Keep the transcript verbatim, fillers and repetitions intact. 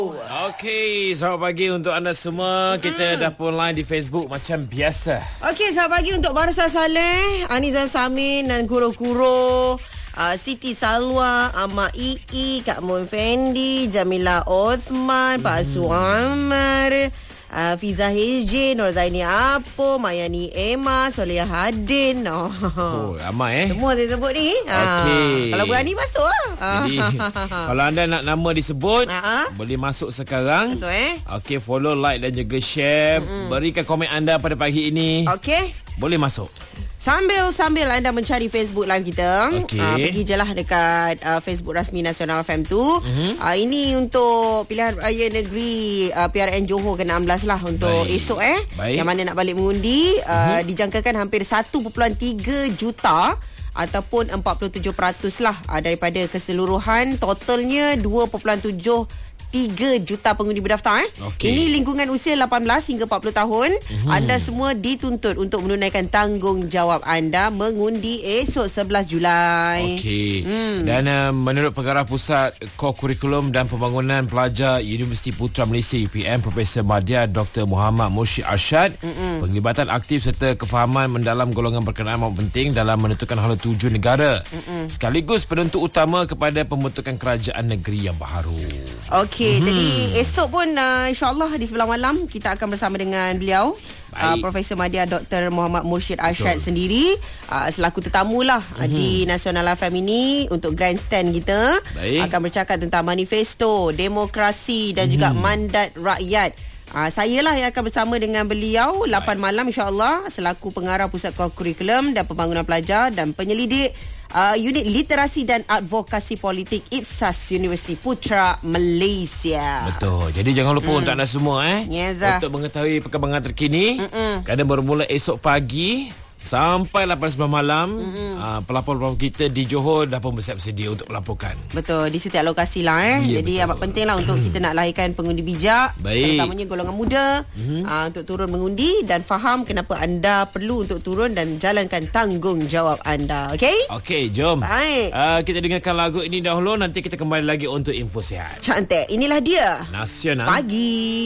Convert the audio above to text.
Okey, selamat pagi untuk anda semua. Kita hmm. dah pun live di Facebook macam biasa. Okey, selamat pagi untuk Barsa Saleh, Anizal Samin dan Kuro-Kuro, uh, Siti Salwa, Ahmad Ii, Kak Mun Fendi, Jamila Osman, hmm. Pak Su Amar, uh, Fiza H J, Nur Zaini Apo, Mayani Emma, Soleh Hadin. Oh, oh ramai eh. Semua saya sebut ni. Okey. Uh, kalau berani masuk lah. Jadi kalau anda nak nama disebut, uh-huh. boleh masuk sekarang. Masuk eh. Okey, follow, like dan juga share. Mm-hmm. Berikan komen anda pada pagi ini. Okey. Boleh masuk. Sambil-sambil anda mencari Facebook live kita, okay. uh, pergi je lah dekat uh, Facebook rasmi Nasional F M tu. Uh-huh. Uh, ini untuk pilihan raya negeri uh, P R N Johor ke enam belas lah untuk Baik. esok eh. Baik. Yang mana nak balik mengundi, uh, uh-huh. dijangkakan hampir satu perpuluhan tiga juta ataupun empat puluh tujuh peratus lah uh, daripada keseluruhan totalnya dua perpuluhan tujuh tiga juta pengundi berdaftar eh. Okay. Ini lingkungan usia lapan belas hingga empat puluh tahun. Mm-hmm. Anda semua dituntut untuk menunaikan tanggungjawab anda mengundi esok sebelas Julai. Okey. Hmm. Dan uh, menurut Pengarah Pusat Core Kurikulum dan Pembangunan Pelajar Universiti Putra Malaysia U P M, Profesor Madya Doktor Muhammad Mursyid Arsyad, Mm-mm. penglibatan aktif serta kefahaman mendalam golongan berkenaan amat penting dalam menentukan hala tuju negara. Mm-mm. Sekaligus penentu utama kepada pembentukan kerajaan negeri yang baharu. Okey. Okay, hmm. jadi esok pun uh, insyaAllah di sebelah malam kita akan bersama dengan beliau, uh, Profesor Madya Doktor Muhammad Mursyid Arsyad sendiri uh, selaku tetamu lah hmm. uh, di Nasional F M ini untuk grandstand kita. Baik. Akan bercakap tentang manifesto, demokrasi dan hmm. juga mandat rakyat. Uh, saya lah yang akan bersama dengan beliau lapan malam insyaAllah selaku Pengarah Pusat Kurikulum dan Pembangunan Pelajar dan penyelidik Uh, unit Literasi dan Advokasi Politik Ipsas Universiti Putra Malaysia. Betul. Jadi jangan lupa mm. untuk anda semua eh yes, untuk mengetahui perkembangan terkini. Mm-mm. Kerana bermula esok pagi sampai lapan sembilan malam, uh, pelapor-pelapor kita di Johor dah pun bersiap sedia untuk melaporkan. Betul, di setiap lokasi lah eh. Ya, jadi betul. Amat penting lah untuk kita nak lahirkan pengundi bijak. Baik. Terutamanya golongan muda mm-hmm. uh, untuk turun mengundi dan faham kenapa anda perlu untuk turun dan jalankan tanggungjawab anda. Okey? Okey, jom. Baik. Uh, kita dengarkan lagu ini dahulu, nanti kita kembali lagi untuk info sihat. Cantik. Inilah dia. Nasional Pagi.